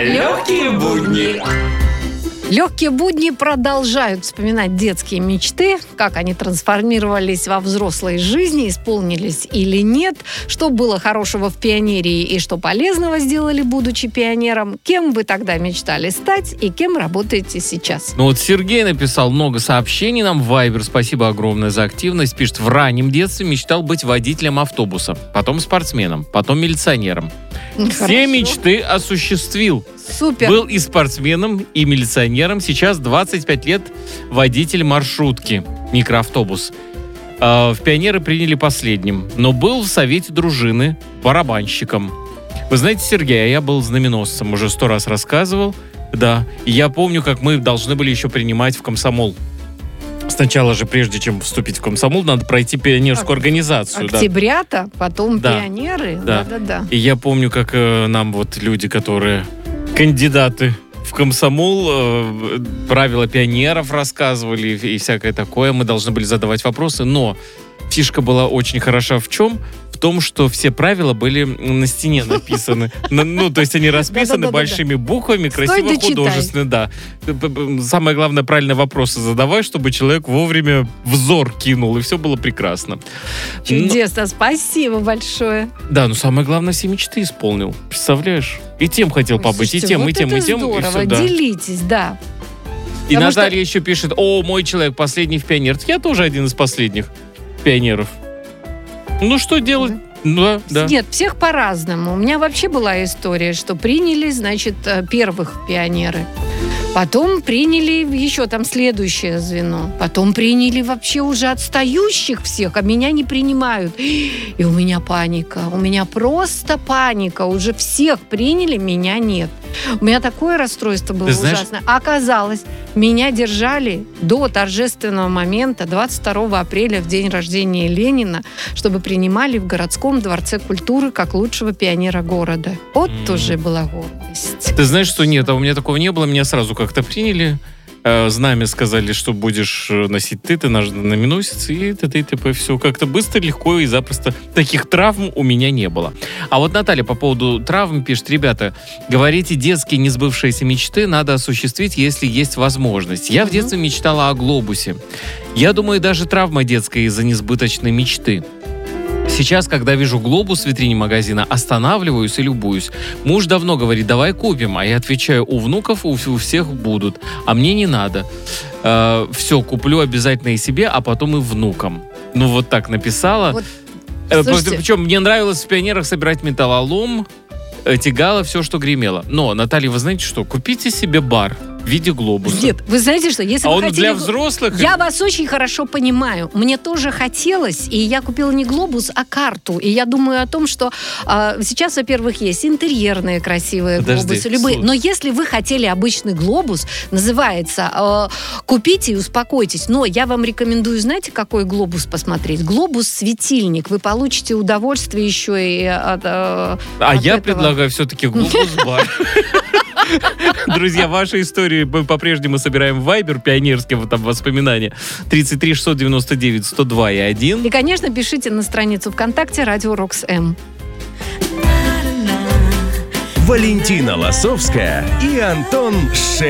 Легкие будни. Легкие будни продолжают вспоминать детские мечты, как они трансформировались во взрослой жизни, исполнились или нет, что было хорошего в пионерии и что полезного сделали, будучи пионером, кем вы тогда мечтали стать и кем работаете сейчас. Ну вот Сергей написал много сообщений нам в Viber. Спасибо огромное за активность. Пишет: в раннем детстве мечтал быть водителем автобуса, потом спортсменом, потом милиционером. Все мечты осуществил. Супер. Был и спортсменом, и милиционером. Сейчас 25 лет водитель маршрутки, микроавтобус. В пионеры приняли последним, но был в совете дружины барабанщиком. Вы знаете, Сергей, я был знаменосцем, уже 100 раз рассказывал. Да, и я помню, как мы должны были еще принимать в комсомол. Сначала же, прежде чем вступить в комсомол, надо пройти пионерскую организацию. Октябрята, потом да. Пионеры. Да. Да. И я помню, как нам вот люди, которые кандидаты в комсомол, правила пионеров рассказывали и всякое такое. Мы должны были задавать вопросы, но фишка была очень хороша в чем? В том, что все правила были на стене написаны. Ну, то есть они расписаны большими буквами, красиво, художественно, да. Самое главное, правильные вопросы задавай, чтобы человек вовремя взор кинул, и все было прекрасно. Чудесно, спасибо большое. Да, но самое главное, все мечты исполнил. Представляешь? И тем хотел побыть, слушайте, и тем, вот и тем, это и тем. здорово, и все, да. Делитесь, да. И Наталья еще пишет: о, мой человек последний в пионер. Я тоже один из последних пионеров. Ну, что делать? Да. Нет, всех по-разному. У меня вообще была история, что приняли, значит, первых пионеры. Потом приняли еще там следующее звено. Потом приняли вообще уже отстающих всех, а меня не принимают. И у меня паника. У меня просто паника. Уже всех приняли, меня нет. У меня такое расстройство было ужасное. А оказалось, меня держали до торжественного момента, 22 апреля, в день рождения Ленина, чтобы принимали в городском дворце культуры как лучшего пионера города. Вот тоже была гордость. Ты знаешь, что нет, а у меня такого не было. Меня сразу как-то приняли. Знамя сказали, что будешь носить ты на знаменосец, и т.п. Все как-то быстро, легко и запросто. Таких травм у меня не было. А вот Наталья по поводу травм пишет: ребята, говорите, детские несбывшиеся мечты надо осуществить, если есть возможность. Я в детстве мечтала о глобусе. Я думаю, даже травма детская из-за несбыточной мечты. Сейчас, когда вижу глобус в витрине магазина, останавливаюсь и любуюсь. Муж давно говорит: давай купим. А я отвечаю: у внуков у всех будут, а мне не надо. Все, куплю обязательно и себе, а потом и внукам. Ну, вот так написала. Причем мне нравилось в пионерах собирать металлолом, тягало все, что гремело. Но, Наталья, вы знаете что? Купите себе бар в виде глобуса. Нет, вы знаете что? Если вы он хотели... для взрослых? Я вас очень хорошо понимаю. Мне тоже хотелось, и я купила не глобус, а карту. И я думаю о том, что сейчас, во-первых, есть интерьерные красивые глобусы, любые. Но если вы хотели обычный глобус, называется «Купите и успокойтесь». Но я вам рекомендую, знаете, какой глобус посмотреть? Глобус-светильник. Вы получите удовольствие еще и от я предлагаю все-таки глобус-бар. Друзья, ваши истории мы по-прежнему собираем в Viber, пионерские там воспоминания. 33 699 102 и 1. И, конечно, пишите на страницу ВКонтакте «Радио Рокс-М». Валентина Лосовская и Антон Шей.